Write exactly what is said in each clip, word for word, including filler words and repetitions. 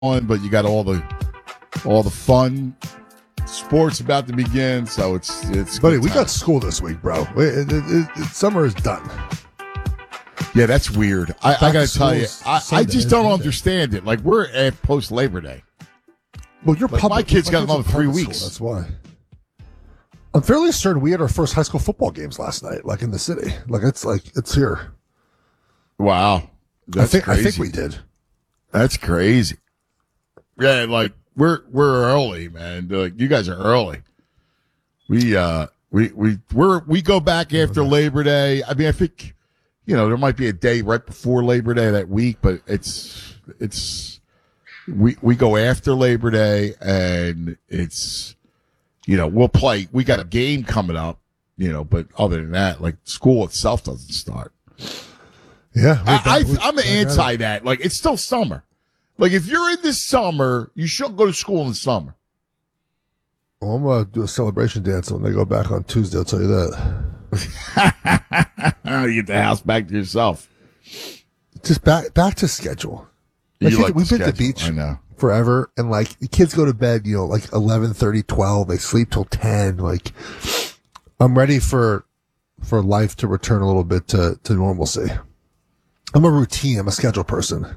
but you got all the all the fun sports about to begin. So it's it's. Buddy, we got school this week, bro. It, it, it, it, summer is done. Yeah, that's weird. I, I got to tell you, I, I just don't Sunday. understand it. Like we're at post Labor Day. Well, you're Like, public. my kids my got another are three public weeks. School, that's why. I'm fairly certain we had our first high school football games last night, like in the city. Like it's like it's here. Wow, that's I think crazy. I think we did. That's crazy. Yeah, like we're we're early, man. Like you guys are early. We uh we we we're we go back after Labor Day. I mean, I think you know there might be a day right before Labor Day that week, but it's it's we we go after Labor Day, and it's you know we'll play. We got a game coming up, you know, but other than that, like school itself doesn't start. Yeah, I, I we- I'm we- anti that. Like it's still summer. Like if you're in the summer, you shouldn't go to school in the summer. Well, I'm gonna do a celebration dance when they go back on Tuesday. I'll tell you that. You get the house back to yourself. Just back back to schedule. You Like, like we've the been to the schedule, beach I know. forever, and like the kids go to bed, you know, like eleven thirty, twelve. They sleep till ten. Like I'm ready for for life to return a little bit to to normalcy. I'm a routine. I'm a schedule person.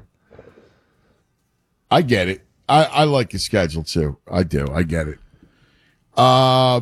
I get it. I, I like your schedule too. I do. I get it. Uh,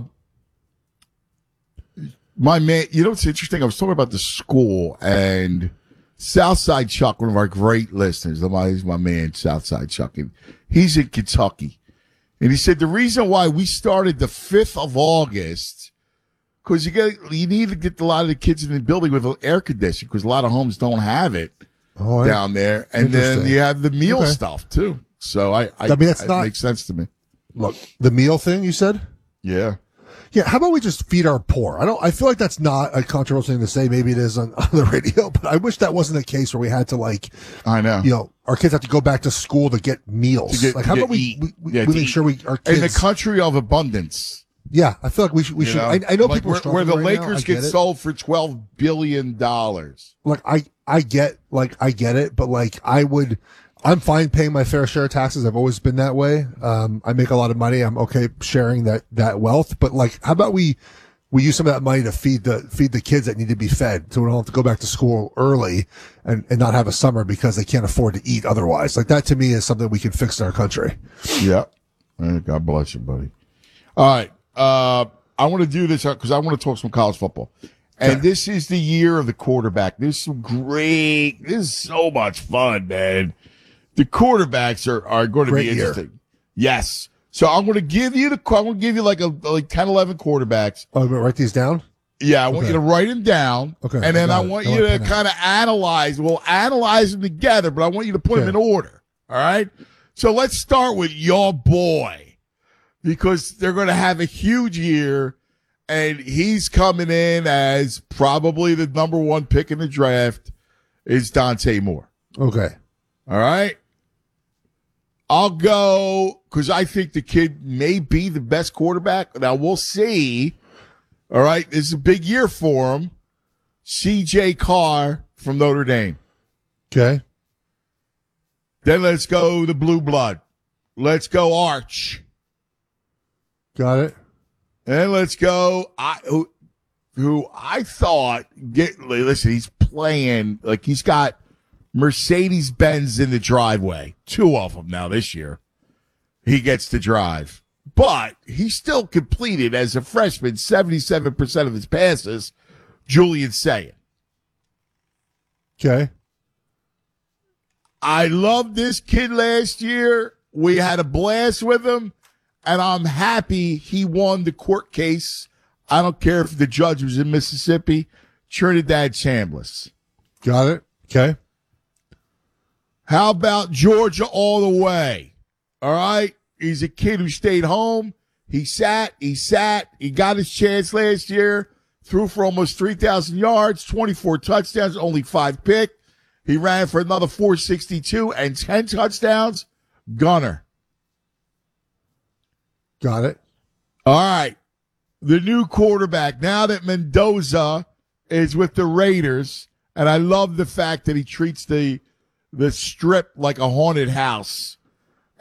my man, you know what's interesting? I was talking about the school, and Southside Chuck, one of our great listeners, he's my man, Southside Chuck, and he's in Kentucky. And he said the reason why we started the fifth of August, because you get you need to get a lot of the kids in the building with air conditioning, because a lot of homes don't have it. Oh, I- Down there, and then Interesting. you have the meal Okay. stuff too. So I, I, I mean, that's it not- makes sense to me. Look, the meal thing you said. Yeah, Yeah, how about we just feed our poor? I don't. I feel like that's not a controversial thing to say. Maybe it is on, on the radio, but I wish that wasn't the case where we had to like, I know. you know, our kids have to go back to school to get meals. To get- like, how to about we eat. we, we, Yeah, we to make eat. sure we our In kids. the country of abundance, yeah, I feel like we should. We you should. know? I, I know Like people are where, where the struggling right now. I Lakers get, it. sold for twelve billion dollars. Like I, I get, like I get it, but like I would. I'm fine paying my fair share of taxes. I've always been that way. Um, I make a lot of money. I'm okay sharing that, that wealth. But like, how about we, we use some of that money to feed the, feed the kids that need to be fed, so we don't have to go back to school early and, and not have a summer because they can't afford to eat otherwise. Like that to me is something we can fix in our country. Yeah. Eh, God bless you, buddy. All right. Uh, I want to do this because I want to talk some college football. And Okay. this is the year of the quarterback. This is some great. This is so much fun, man. The quarterbacks are, are going to Great be year. interesting. Yes. So I'm going to give you the, I'm going to give you like a, like ten, eleven quarterbacks. Oh, I'm gonna write these down. Yeah. I want Okay. you to write them down. Okay, And then I I got it. want I you want to pen kind of analyze. We'll analyze them together, but I want you to put them in Okay. order. All right. So let's start with your boy, because they're going to have a huge year, and he's coming in as probably the number one pick in the draft is Dante Moore. Okay. All right. I'll go because I think the kid may be the best quarterback. Now we'll see. All right. This is a big year for him. C J Carr from Notre Dame. Okay. Then let's go the blue blood. Let's go Arch. Got it. And let's go I who, who I thought get listen, he's playing like he's got Mercedes Benz in the driveway. Two of them now this year. He gets to drive. But he still completed as a freshman seventy-seven percent of his passes. Julian Sayin. Okay. I loved this kid last year. We had a blast with him, and I'm happy he won the court case. I don't care if the judge was in Mississippi. Trinidad Chambliss. Got it. Okay. How about Georgia all the way? All right. He's a kid who stayed home. He sat, he sat, he got his chance last year, threw for almost three thousand yards, twenty-four touchdowns, only five picked. He ran for another four sixty-two and ten touchdowns. Gunner. Got it. All right. The new quarterback, now that Mendoza is with the Raiders, and I love the fact that he treats the the strip like a haunted house.